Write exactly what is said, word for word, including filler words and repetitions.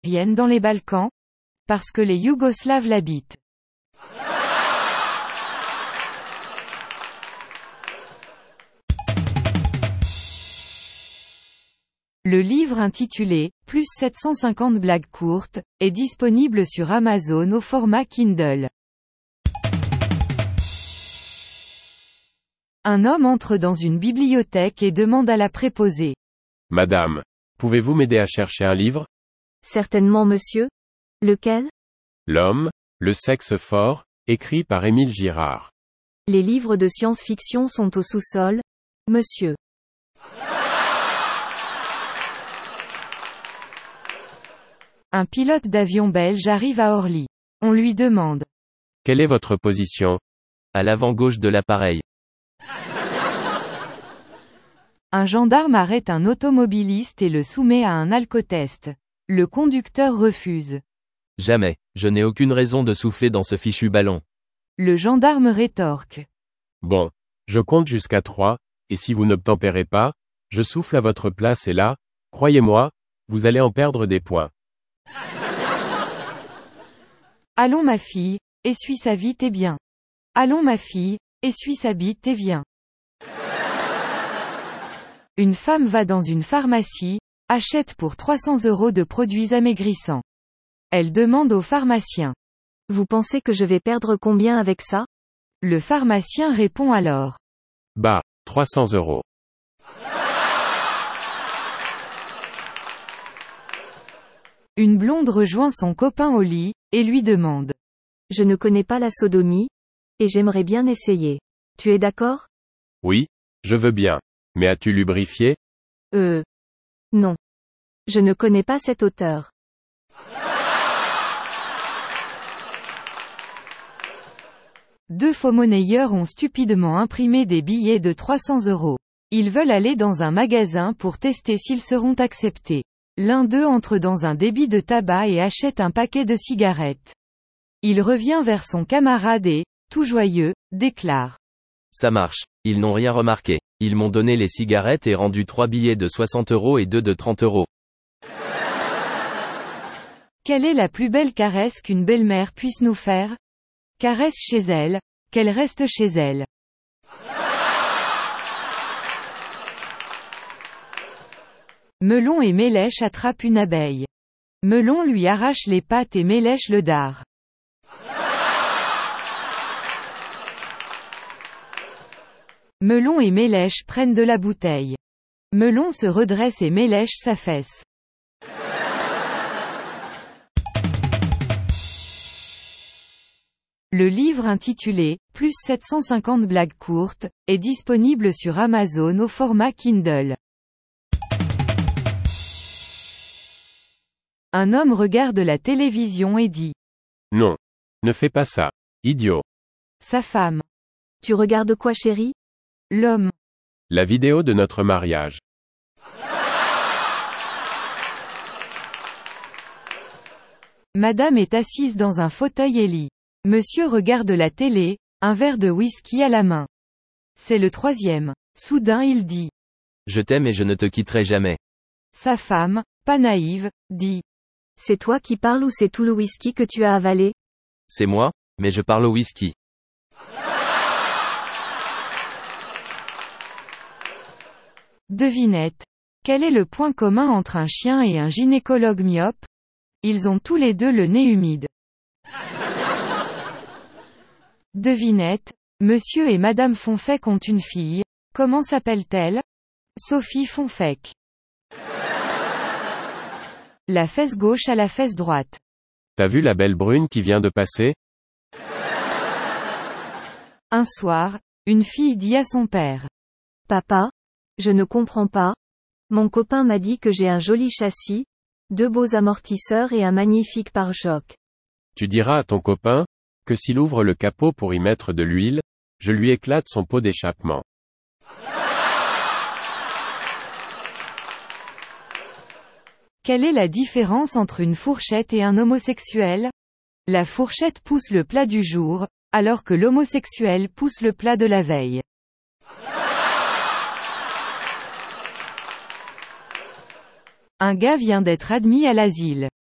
Rien dans les Balkans? Parce que les Yougoslaves l'habitent. Le livre intitulé « Plus sept cent cinquante blagues courtes » est disponible sur Amazon au format Kindle. Un homme entre dans une bibliothèque et demande à la préposée. Madame, pouvez-vous m'aider à chercher un livre? Certainement monsieur. Lequel? L'homme, le sexe fort, écrit par Émile Girard. Les livres de science-fiction sont au sous-sol, monsieur. Un pilote d'avion belge arrive à Orly. On lui demande. Quelle est votre position? À l'avant gauche de l'appareil. Un gendarme arrête un automobiliste et le soumet à un alcotest. Le conducteur refuse. Jamais, je n'ai aucune raison de souffler dans ce fichu ballon. Le gendarme rétorque. Bon, je compte jusqu'à trois, et si vous n'obtempérez pas, je souffle à votre place et là, croyez-moi, vous allez en perdre des points. Allons ma fille, essuie sa vite et bien. Allons ma fille, essuie sa bite et viens. Une femme va dans une pharmacie, achète pour trois cents euros de produits amaigrissants. Elle demande au pharmacien. Vous pensez que je vais perdre combien avec ça? Le pharmacien répond alors. Bah, trois cents euros. Une blonde rejoint son copain au lit, et lui demande. Je ne connais pas la sodomie, et j'aimerais bien essayer. Tu es d'accord? Oui, je veux bien. Mais as-tu lubrifié? Euh. Non. Je ne connais pas cet auteur. Deux faux-monnayeurs ont stupidement imprimé des billets de trois cents euros. Ils veulent aller dans un magasin pour tester s'ils seront acceptés. L'un d'eux entre dans un débit de tabac et achète un paquet de cigarettes. Il revient vers son camarade et, tout joyeux, déclare. Ça marche, ils n'ont rien remarqué. Ils m'ont donné les cigarettes et rendu trois billets de soixante euros et deux de trente euros. Quelle est la plus belle caresse qu'une belle-mère puisse nous faire? Caresse chez elle, qu'elle reste chez elle. Melon et Mélèche attrapent une abeille. Melon lui arrache les pattes et Mélèche le dard. Melon et Mélèche prennent de la bouteille. Melon se redresse et Mélèche s'affaisse. Le livre intitulé « Plus sept cent cinquante blagues courtes » est disponible sur Amazon au format Kindle. Un homme regarde la télévision et dit. Non. Ne fais pas ça. Idiot. Sa femme. Tu regardes quoi chérie? L'homme. La vidéo de notre mariage. Madame est assise dans un fauteuil et lit. Monsieur regarde la télé, un verre de whisky à la main. C'est le troisième. Soudain il dit. Je t'aime et je ne te quitterai jamais. Sa femme, pas naïve, dit. C'est toi qui parles ou c'est tout le whisky que tu as avalé? C'est moi, mais je parle au whisky. Devinette. Quel est le point commun entre un chien et un gynécologue myope? Ils ont tous les deux le nez humide. Devinette. Monsieur et Madame Fonfec ont une fille. Comment s'appelle-t-elle? Sophie Fonfec. La fesse gauche à la fesse droite. T'as vu la belle brune qui vient de passer? Un soir, une fille dit à son père. Papa, je ne comprends pas. Mon copain m'a dit que j'ai un joli châssis, deux beaux amortisseurs et un magnifique pare-choc. Tu diras à ton copain, que s'il ouvre le capot pour y mettre de l'huile, je lui éclate son pot d'échappement. Quelle est la différence entre une fourchette et un homosexuel? La fourchette pousse le plat du jour, alors que l'homosexuel pousse le plat de la veille. Un gars vient d'être admis à l'asile.